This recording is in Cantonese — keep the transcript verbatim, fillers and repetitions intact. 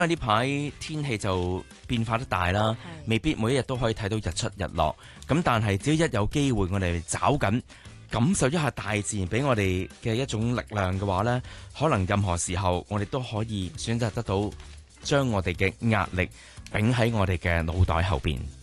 因為呢排天氣就變化得大啦，未必每一日都可以睇到日出日落。咁但係只要一有機會，我哋找緊感受一下大自然俾我哋嘅一種力量嘅話呢，可能任何時候我哋都可以選擇得到將我哋嘅壓力摒喺我哋嘅腦袋後邊。